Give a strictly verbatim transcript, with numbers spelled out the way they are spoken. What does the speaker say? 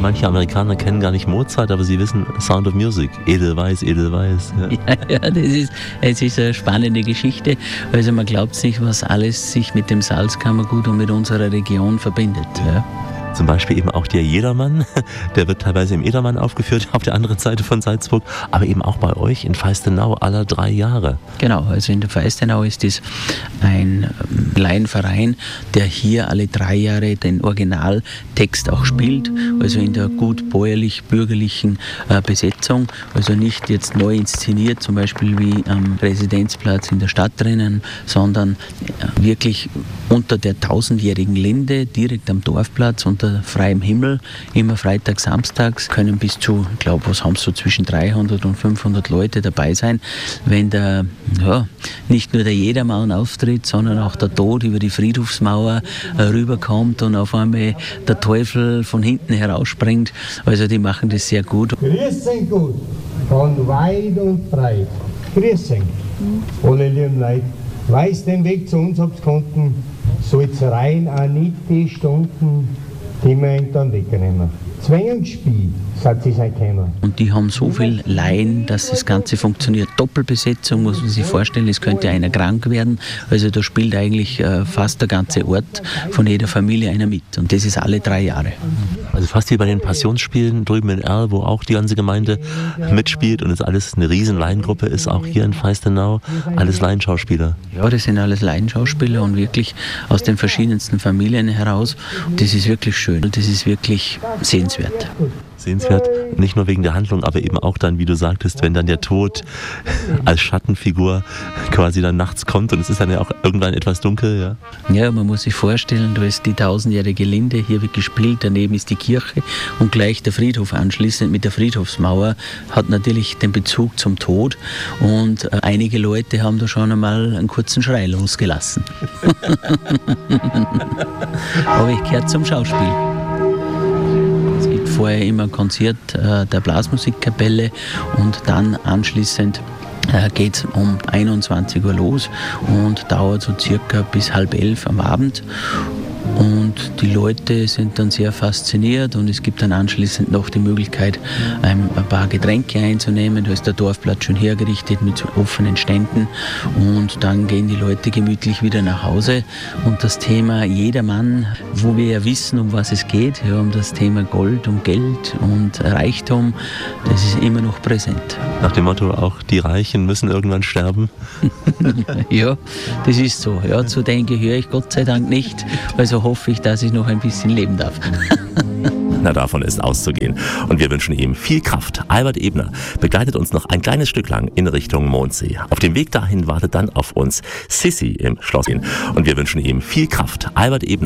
manche Amerikaner kennen gar nicht Mozart, aber sie wissen Sound of Music. Edelweiss, Edelweiss. Ja, ja, ja das, ist, das ist eine spannende Geschichte. Also man glaubt nicht, was alles sich mit dem Salzkammergut und mit unserer Region verbindet. Ja. Zum Beispiel eben auch der Jedermann, der wird teilweise im Jedermann aufgeführt, auf der anderen Seite von Salzburg, aber eben auch bei euch in Feistenau aller drei Jahre. Genau, also in der Feistenau ist es ein Laienverein, der hier alle drei Jahre den Originaltext auch spielt, also in der gut bäuerlich-bürgerlichen äh, Besetzung, also nicht jetzt neu inszeniert, zum Beispiel wie am Residenzplatz in der Stadt drinnen, sondern äh, wirklich unter der tausendjährigen Linde, direkt am Dorfplatz, unter freiem Himmel, immer freitags, samstags, können bis zu, ich glaube, was haben so zwischen dreihundert und fünfhundert Leute dabei sein, wenn der, ja, nicht nur der Jedermann auftritt, sondern auch der Tod über die Friedhofsmauer äh, rüberkommt und auf einmal der Teufel von hinten herausspringt. Also die machen das sehr gut. Grüß euch gut, von weit und breit. Grüß euch, alle lieben Leute. Weiß den Weg zu uns habt konnten, soll's rein auch nicht die Stunden, die wir ihn dann wegnehmen. Zwängungsspiel, sagt sie sein Thema. Und die haben so viel Laien, dass das Ganze funktioniert. Doppelbesetzung, muss man sich vorstellen, es könnte einer krank werden. Also da spielt eigentlich äh, fast der ganze Ort von jeder Familie einer mit. Und das ist alle drei Jahre. Also fast wie bei den Passionsspielen drüben in Erl, wo auch die ganze Gemeinde mitspielt und es alles eine riesen Laiengruppe ist, auch hier in Feistenau, alles Laienschauspieler. Ja, das sind alles Laienschauspieler und wirklich aus den verschiedensten Familien heraus. Das ist wirklich schön, das ist wirklich sehenswert. Sehenswert, nicht nur wegen der Handlung, aber eben auch dann, wie du sagtest, wenn dann der Tod als Schattenfigur quasi dann nachts kommt und es ist dann ja auch irgendwann etwas dunkel. Ja, ja, man muss sich vorstellen, da ist die tausendjährige Linde, hier wird gespielt, daneben ist die Kirche und gleich der Friedhof anschließend mit der Friedhofsmauer hat natürlich den Bezug zum Tod und äh, einige Leute haben da schon einmal einen kurzen Schrei losgelassen. Aber ich gehöre zum Schauspiel. Vorher immer ein Konzert äh, der Blasmusikkapelle und dann anschließend äh, geht es um einundzwanzig Uhr los und dauert so circa bis halb elf am Abend. Und die Leute sind dann sehr fasziniert und es gibt dann anschließend noch die Möglichkeit, ein paar Getränke einzunehmen. Da ist der Dorfplatz schön hergerichtet mit so offenen Ständen und dann gehen die Leute gemütlich wieder nach Hause. Und das Thema Jedermann, wo wir ja wissen, um was es geht, ja, um das Thema Gold und Geld und Reichtum, das ist immer noch präsent. Nach dem Motto, auch die Reichen müssen irgendwann sterben? Ja, das ist so. Ja, zu denen gehöre ich Gott sei Dank nicht. Also hoffe ich, dass ich noch ein bisschen leben darf. Na, davon ist auszugehen. Und wir wünschen ihm viel Kraft. Albert Ebner begleitet uns noch ein kleines Stück lang in Richtung Mondsee. Auf dem Weg dahin wartet dann auf uns Sissi im Schloss. Und wir wünschen ihm viel Kraft. Albert Ebner